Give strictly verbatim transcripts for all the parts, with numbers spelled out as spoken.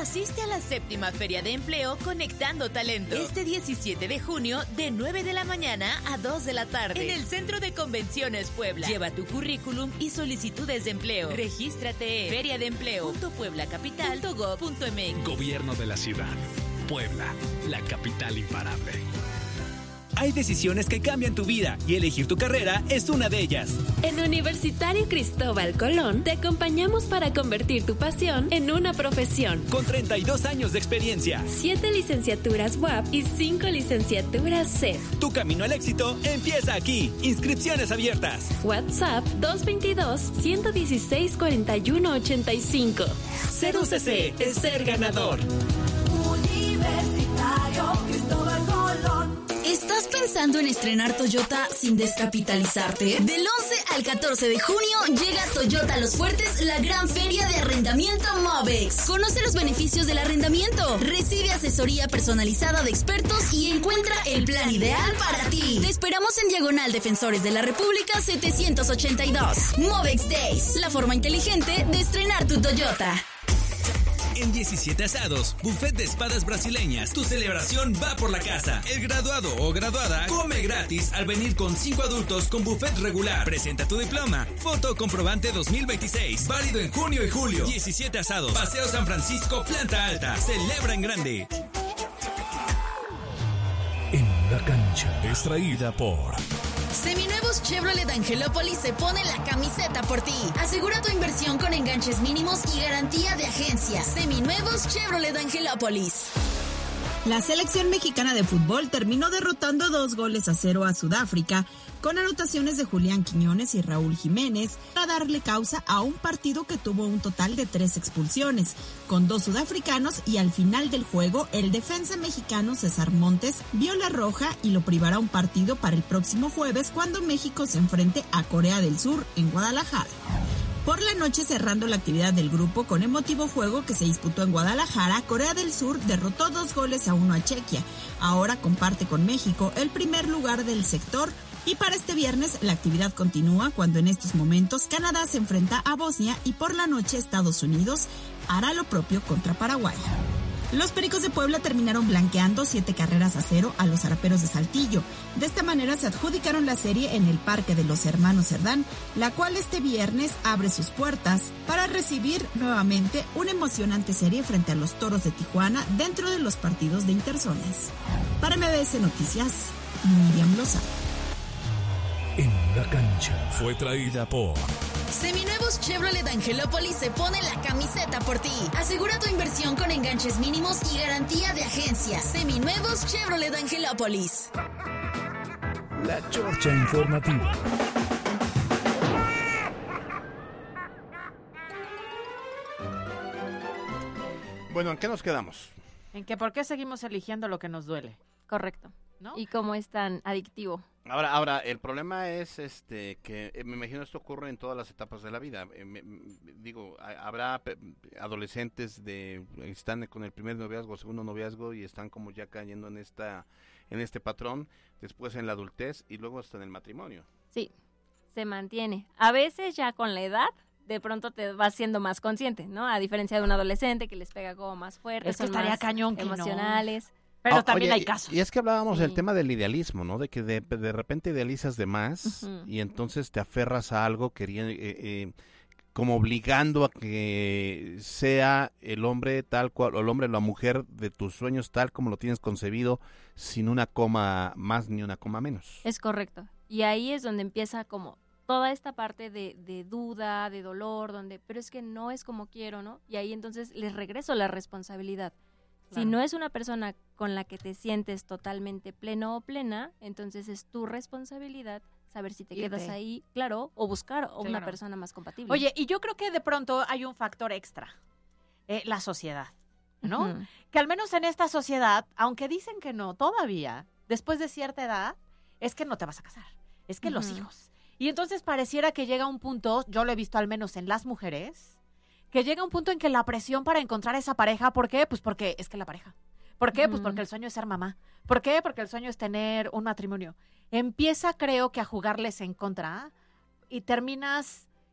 Asiste a la séptima Feria de Empleo Conectando Talento. Este diecisiete de junio, de nueve de la mañana a dos de la tarde. En el Centro de Convenciones Puebla. Lleva tu currículum y solicitudes de empleo. Regístrate en feria de empleo punto puebla capital punto gob punto eme equis. Gobierno de la Ciudad. Puebla, la capital imparable. Hay decisiones que cambian tu vida y elegir tu carrera es una de ellas. En Universitario Cristóbal Colón te acompañamos para convertir tu pasión en una profesión. Con treinta y dos años de experiencia. siete licenciaturas U A P y cinco licenciaturas C E F. Tu camino al éxito empieza aquí. Inscripciones abiertas. WhatsApp dos dos dos, uno uno seis, cuatro uno ocho cinco. Ser U C C es ser ganador. Universitario Cristóbal Colón. ¿Estás pensando en estrenar Toyota sin descapitalizarte? Del once al catorce de junio llega Toyota Los Fuertes, la gran feria de arrendamiento Movex. Conoce los beneficios del arrendamiento, recibe asesoría personalizada de expertos y encuentra el plan ideal para ti. Te esperamos en Diagonal Defensores de la República setecientos ochenta y dos. Movex Days, la forma inteligente de estrenar tu Toyota. En diecisiete Asados, buffet de espadas brasileñas. Tu celebración va por la casa. El graduado o graduada come gratis al venir con cinco adultos con buffet regular. Presenta tu diploma. Foto comprobante dos mil veintiséis. Válido en junio y julio. diecisiete Asados. Paseo San Francisco, planta alta. Celebra en grande. En la cancha. Extraída por... Seminuevos Chevrolet Angelópolis se pone la camiseta por ti. Asegura tu inversión con enganches mínimos y garantía de agencia. Seminuevos Chevrolet Angelópolis. La selección mexicana de fútbol terminó derrotando dos goles a cero a Sudáfrica con anotaciones de Julián Quiñones y Raúl Jiménez para darle causa a un partido que tuvo un total de tres expulsiones, con dos sudafricanos, y al final del juego el defensa mexicano César Montes vio la roja y lo privará un partido para el próximo jueves cuando México se enfrente a Corea del Sur en Guadalajara. Por la noche, cerrando la actividad del grupo con emotivo juego que se disputó en Guadalajara, Corea del Sur derrotó dos goles a uno a Chequia. Ahora comparte con México el primer lugar del sector. Y para este viernes la actividad continúa cuando en estos momentos Canadá se enfrenta a Bosnia y por la noche Estados Unidos hará lo propio contra Paraguay. Los Pericos de Puebla terminaron blanqueando siete carreras a cero a los Zaraperos de Saltillo. De esta manera se adjudicaron la serie en el Parque de los Hermanos Cerdán, la cual este viernes abre sus puertas para recibir nuevamente una emocionante serie frente a los Toros de Tijuana dentro de los partidos de interzonas. Para M B S Noticias, Miriam Lozano. En la cancha. Fue traída por... Seminuevos Chevrolet Angelópolis se pone la camiseta por ti. Asegura tu inversión con enganches mínimos y garantía de agencia. Seminuevos Chevrolet Angelópolis. La Chorcha Informativa. Bueno, ¿en qué nos quedamos? En que por qué seguimos eligiendo lo que nos duele. Correcto. ¿No? Y cómo es tan adictivo. Ahora, ahora el problema es este que eh, me imagino esto ocurre en todas las etapas de la vida. Eh, me, me, digo, a, habrá pe- adolescentes de están con el primer noviazgo, segundo noviazgo y están como ya cayendo en esta en este patrón, después en la adultez y luego hasta en el matrimonio. Sí, se mantiene. A veces ya con la edad de pronto te vas siendo más consciente, ¿no? A diferencia de un adolescente que les pega como más fuerte, Es que son estaría más cañón que no. emocionales. Pero Ah, también oye, hay casos. Y, y es que hablábamos Sí. del tema del idealismo, ¿no? De que de, de repente idealizas de más Ujú. y entonces te aferras a algo queriendo, eh, eh, como obligando a que sea el hombre tal cual, o el hombre o la mujer de tus sueños tal como lo tienes concebido, sin una coma más ni una coma menos. Es correcto. Y ahí es donde empieza como toda esta parte de, de duda, de dolor, donde, pero es que no es como quiero, ¿no? Y ahí entonces les regreso la responsabilidad. Si Claro. no es una persona con la que te sientes totalmente pleno o plena, entonces es tu responsabilidad saber si te Irte. quedas ahí, claro, o buscar o una Claro. persona más compatible. Oye, y yo creo que de pronto hay un factor extra, eh, la sociedad, ¿no? Ujú. Que al menos en esta sociedad, aunque dicen que no, todavía, después de cierta edad, es que no te vas a casar, es que los Ujú. hijos. Y entonces pareciera que llega un punto, yo lo he visto al menos en las mujeres, que llega un punto en que la presión para encontrar esa pareja, ¿por qué? Pues porque es que la pareja. ¿Por qué? Pues Ujú. porque el sueño es ser mamá. ¿Por qué? Porque el sueño es tener un matrimonio. Empieza, creo que, a jugarles en contra y terminas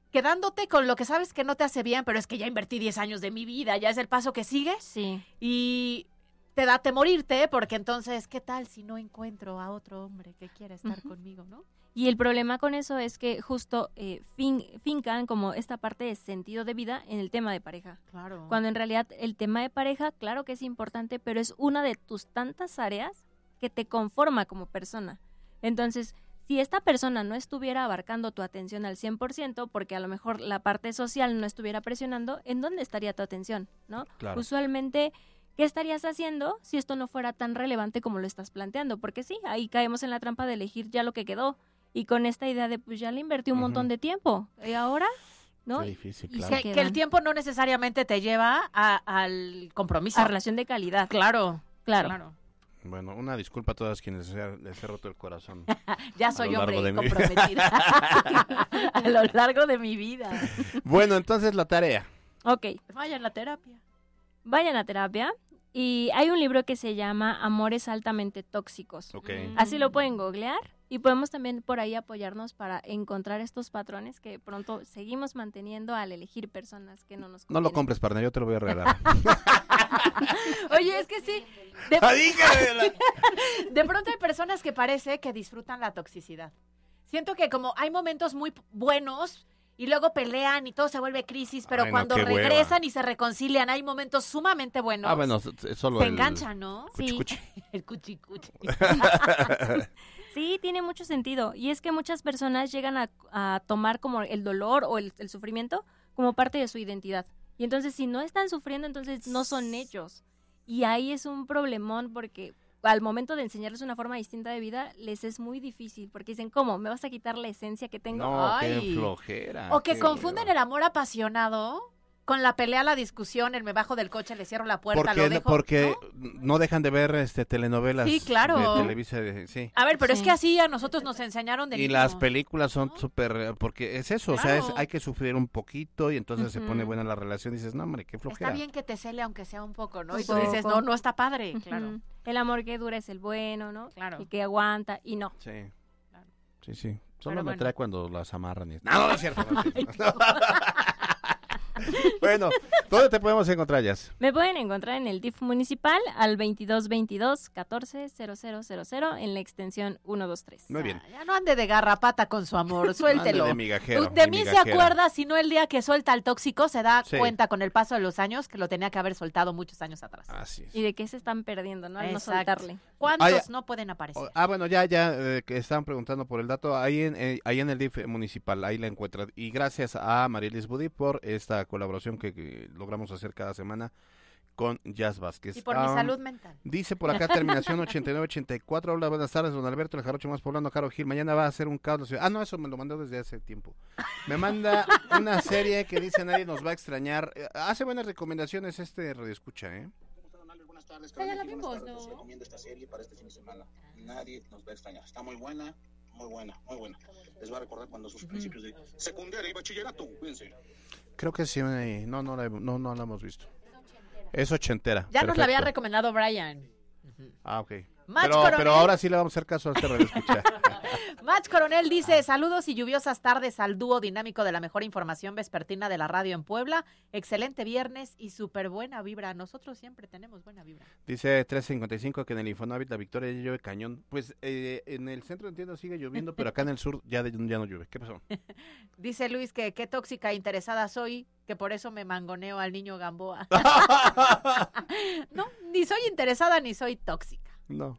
quedándote con lo que sabes que no te hace bien, pero es que ya invertí diez años de mi vida, ya es el paso que sigue. Sí. Y te da morirte, porque entonces, ¿qué tal si no encuentro a otro hombre que quiera estar uh-huh. conmigo, no? Y el problema con eso es que justo eh, fin, fincan como esta parte de sentido de vida en el tema de pareja. Claro. Cuando en realidad el tema de pareja, claro que es importante, pero es una de tus tantas áreas que te conforma como persona. Entonces, si esta persona no estuviera abarcando tu atención al cien por ciento, porque a lo mejor la parte social no estuviera presionando, ¿en dónde estaría tu atención? ¿No? Claro. Usualmente, ¿qué estarías haciendo si esto no fuera tan relevante como lo estás planteando? Porque sí, ahí caemos en la trampa de elegir ya lo que quedó. Y con esta idea de, pues ya le invertí un uh-huh. montón de tiempo. ¿Y ahora? ¿No? Qué difícil, claro. Que, que el tiempo no necesariamente te lleva a, al compromiso. A relación de calidad. Claro, claro. claro. Bueno, una disculpa a todas quienes les he roto el corazón. Ya soy hombre comprometida. A lo largo de mi vida. Bueno, entonces la tarea. Ok. Vayan a la terapia. Vayan a terapia. Y hay un libro que se llama Amores altamente tóxicos. Okay. Así lo pueden googlear y podemos también por ahí apoyarnos para encontrar estos patrones que pronto seguimos manteniendo al elegir personas que no nos convienen. No lo compres, partner, yo te lo voy a regalar. Oye, es que sí. De... de pronto hay personas que parece que disfrutan la toxicidad. Siento que como hay momentos muy buenos y luego pelean y todo se vuelve crisis, pero Ay, cuando no, regresan hueva. y se reconcilian, hay momentos sumamente buenos. Ah, bueno, solo se el... enganchan, ¿no? Cuchi, cuchi. Sí. El cuchi cuchi. Sí, tiene mucho sentido. Y es que muchas personas llegan a, a tomar como el dolor o el, el sufrimiento como parte de su identidad. Y entonces si no están sufriendo, entonces no son ellos. Y ahí es un problemón porque al momento de enseñarles una forma distinta de vida, les es muy difícil, porque dicen, ¿cómo? ¿Me vas a quitar la esencia que tengo? No, Ay. qué flojera. O que qué confunden hueva. el amor apasionado con la pelea, la discusión, el me bajo del coche, le cierro la puerta, Porque, lo dejo. porque ¿no? no dejan de ver este telenovelas Sí, claro. de Televisa, de- sí. A ver, pero Sí. es que así a nosotros nos enseñaron de Y niños. las películas son ¿no? súper, eh, porque es eso, o sea, es, Claro. hay que sufrir un poquito y entonces se Ujú. pone buena la relación y dices, no, hombre, qué flojera. Está bien que te cele aunque sea un poco, ¿no? Un Y tú dices, poco. no, no está padre, Ujú. claro. El amor que dura es el bueno, ¿no? Claro. El que aguanta, y no. Sí, Claro. sí, sí. Solo Pero me bueno. trae cuando las amarran. Y... No, no, no es cierto. No es cierto. Bueno, ¿dónde te podemos encontrar, Jazz? Me pueden encontrar en el D I F municipal al veintidós veintidós catorce cero cero cero cero en la extensión ciento veintitrés. Muy bien. Ya no ande de garrapata con su amor, suéltelo. Ande de migajero, Tú- de de mí se migajera. acuerda, si no el día que suelta al tóxico, se da Sí. cuenta con el paso de los años que lo tenía que haber soltado muchos años atrás. Así es. Y de qué se están perdiendo, ¿no? Al no Exacto. soltarle. ¿Cuántos Ah, ya. no pueden aparecer? Oh, Ah, bueno, ya, ya, eh, que estaban preguntando por el dato, ahí en, eh, ahí en el D I F municipal, ahí la encuentran. Y gracias a Marielis Budí por esta colaboración que, que logramos hacer cada semana con Jazz Vázquez. Y por mi Ah, salud mental. Dice por acá terminación ochenta y nueve ochenta y cuatro. Hola, buenas tardes, don Alberto, el jarocho más poblano, Caro Gil. Mañana va a hacer un caos la ciudad. Ah, no, eso me lo mandó desde hace tiempo. Me manda una serie que dice nadie nos va a extrañar. Eh, Hace buenas recomendaciones este Radio Escucha, ¿eh? Buenas tardes, Ya la Carmen, vimos, buenas tardes. ¿no? Les recomiendo esta serie para este fin de semana. Nadie nos va a extrañar. Está muy buena, muy buena, muy buena. Les va a recordar cuando sus principios de secundaria y bachillerato. Cuídense. Creo que sí, eh, no, no la, he- no, no la hemos visto. Es ochentera. Ya nos la había perfecto. recomendado Brian. Ah, ok. Match Pero, Coronel. pero ahora sí le vamos a hacer caso a este Radio Escucha. Match Coronel dice, saludos y lluviosas tardes al dúo dinámico de la mejor información vespertina de la radio en Puebla. Excelente viernes y súper buena vibra. Nosotros siempre tenemos buena vibra. Dice tres cincuenta y cinco que en el Infonavit La Victoria ya llueve cañón. Pues eh, en el centro entiendo sigue lloviendo, pero acá en el sur ya, de- ya no llueve. ¿Qué pasó? Dice Luis que qué tóxica e interesada soy, que por eso me mangoneo al niño Gamboa. No, ni soy interesada ni soy tóxica. No.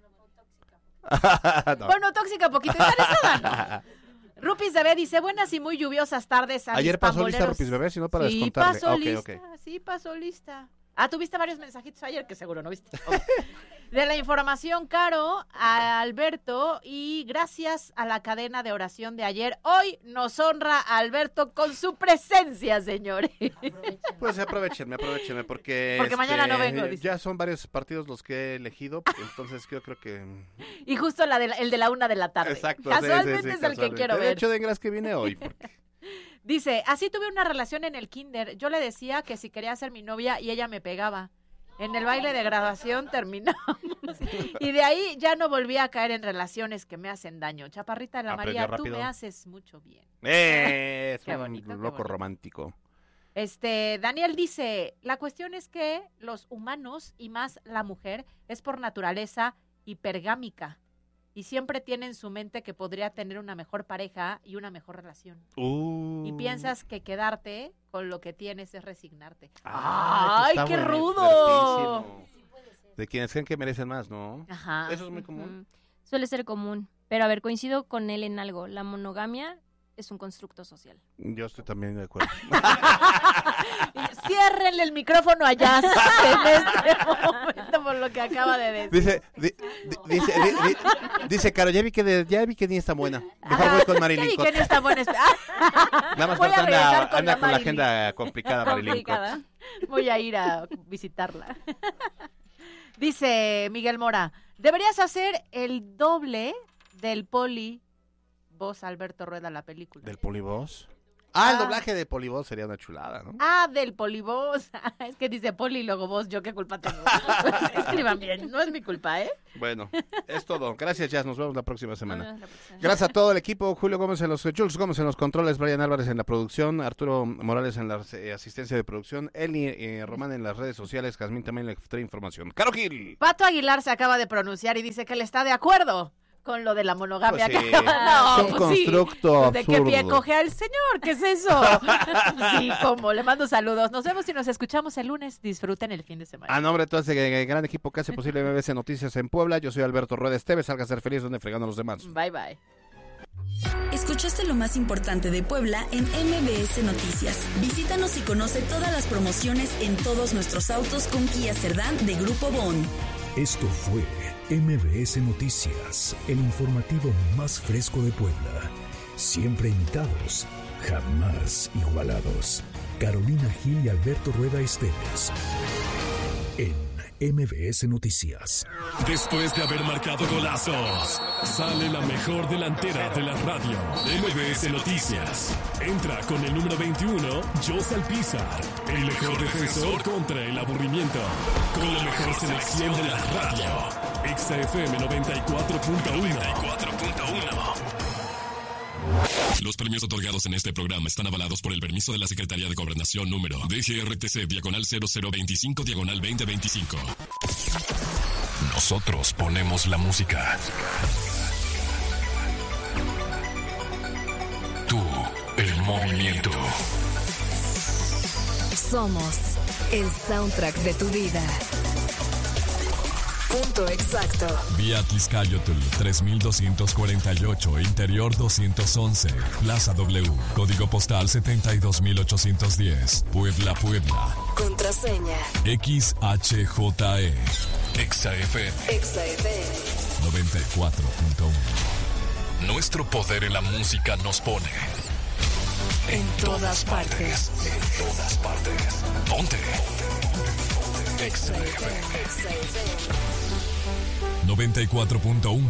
No. Bueno, tóxica, poquito interesada, ¿no? Rupis Bebé dice, buenas y muy lluviosas tardes a mis Ayer pasó lista pamboleros". Rupis Bebé, si no para Sí, descontarle. pasó Ok, lista, ok. sí, pasó lista. Ah, tuviste varios mensajitos ayer que seguro no viste. Ok. De la información, Caro, a Alberto, y gracias a la cadena de oración de ayer, hoy nos honra a Alberto con su presencia, señores. Pues aprovechenme, aprovechenme, porque... Porque mañana no vengo, dice. Ya son varios partidos los que he elegido, entonces yo creo que... Y justo la de la- el de la una de la tarde. Exacto. sí, sí, Casualmente sí, es el que casualmente. quiero De ver. hecho, de Ingras que vine hoy. porque- Dice, así tuve una relación en el kinder. Yo le decía que si quería ser mi novia y ella me pegaba. En el baile de graduación terminamos. Y de ahí ya no volví a caer en relaciones que me hacen daño. Chaparrita de la Aprendió María, rápido. tú me haces mucho bien. Eh, es Qué un bonito, qué loco bonito. romántico. Este, Daniel dice, la cuestión es que los humanos, y más la mujer, es por naturaleza hipergámica. Y siempre tiene en su mente que podría tener una mejor pareja y una mejor relación. Uh. Y piensas que quedarte con lo que tienes es resignarte. Ah, ¡Ay, está qué bueno, rudo! fuertísimo. De quienes creen que merecen más, ¿no? Ajá. Eso es muy común. Ujú. Suele ser común. Pero a ver, coincido con él en algo. La monogamia es un constructo social. Yo estoy también de acuerdo. Ciérrenle el micrófono allá en este momento por lo que acaba de decir. Dice, di, di, dice, di, di, dice, Caro, ya vi que de, ya vi que ni está buena. Mejor voy con Marilyn. Sí, Cot. que no está buena. Nada más Voy porque a regresar anda, con anda la con la Marilyn. agenda complicada, Marilyn. Cot. Complicada. Voy a ir a visitarla. Dice Miguel Mora, deberías hacer el doble del poli voz Alberto Rueda la película. ¿Del Polivoz? Ah, el Ah. doblaje de Polivoz sería una chulada, ¿no? Ah, del polivoz. Es que dice poli y luego voz, yo qué culpa tengo. Escriban bien, no es mi culpa, ¿eh? Bueno, es todo. Gracias, Jazz. Nos vemos la próxima semana. Nos vemos la próxima. Gracias a todo el equipo. Julio Gómez en los Jules Gómez en los controles, Brian Álvarez en la producción, Arturo Morales en la eh, asistencia de producción, Eli eh, Román en las redes sociales, Jazmín también le trae información. ¡Caro Gil! Pato Aguilar se acaba de pronunciar y dice que él está de acuerdo con lo de la monogamia. Pues sí, que acaba- es un constructo ¿De qué pie absurdo. coge al señor? ¿Qué es eso? Sí, como le mando saludos. Nos vemos y nos escuchamos el lunes. Disfruten el fin de semana. A nombre de todo este gran equipo que hace posible M B S Noticias en Puebla, yo soy Alberto Rueda Esteves. Salga a ser feliz donde fregando a los demás. Bye, bye. Escuchaste lo más importante de Puebla en M B S Noticias. Visítanos y conoce todas las promociones en todos nuestros autos con Kia Cerdán de Grupo Bon. Esto fue M B S Noticias, el informativo más fresco de Puebla. Siempre imitados, jamás igualados. Carolina Gil y Alberto Rueda Esteves. En M B S Noticias. Después de haber marcado golazos, sale la mejor delantera de la radio. M B S Noticias. Entra con el número veintiuno, José Alpizar. El mejor defensor contra el aburrimiento. Con la mejor selección de la radio. Exa F M noventa y cuatro punto uno. Los premios otorgados en este programa están avalados por el permiso de la Secretaría de Gobernación número D G R T C diagonal cero cero veinticinco diagonal veinte veinticinco. Nosotros ponemos la música. Tú, el movimiento. Somos el soundtrack de tu vida. Punto exacto. Vía Tizcayotl tres mil doscientos cuarenta y ocho, Interior doscientos once, Plaza W, Código Postal setenta y dos mil ochocientos diez, Puebla, Puebla. Contraseña. X H J E. Exa F M Exa F M. noventa y cuatro punto uno. Nuestro poder en la música nos pone En todas partes. En todas partes. Ponte. Exa F M Exa F M. noventa y cuatro punto uno.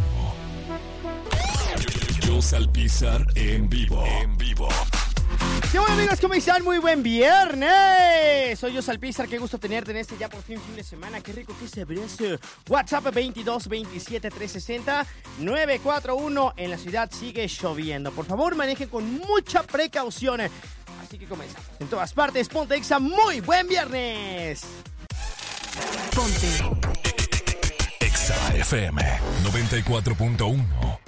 Yo Alpizar en vivo. En vivo. ¿Qué bueno, amigos? ¿Cómo están? Muy buen viernes. Soy yo, Alpizar. Qué gusto tenerte en este ya por fin fin de semana. Qué rico que se abrace. WhatsApp veintidós veintisiete trescientos sesenta nueve cuatro uno. En la ciudad sigue lloviendo. Por favor, manejen con mucha precaución. Así que comenzamos. En todas partes, ponte Exa. Muy buen viernes. Ponte. Exa F M noventa y cuatro punto uno.